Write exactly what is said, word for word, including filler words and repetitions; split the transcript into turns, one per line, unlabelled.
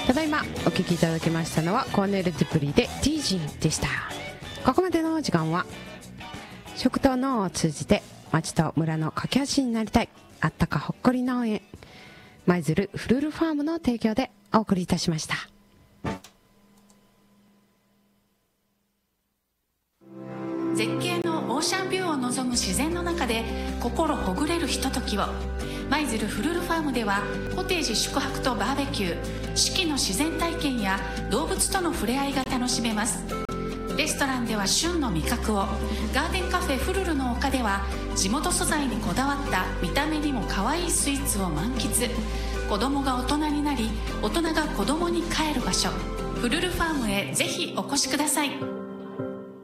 ただいまお聴きいただきましたのはコーネル・デュプリでティージンでした。ここまでの時間は食と脳を通じて町と村の架け橋になりたいあったかほっこり農園舞鶴フルールファームの提供でお送りいたしました。
絶景のオーシャンビューを望む自然の中で心ほぐれるひとときを、舞鶴フルールファームではコテージ宿泊とバーベキュー、四季の自然体験や動物との触れ合いが楽しめます。レストランでは旬の味覚を、ガーデンカフェフルルの丘では地元素材にこだわった見た目にも可愛いスイーツを満喫。子供が大人になり大人が子供に帰る場所、フルルファームへぜひお越しください。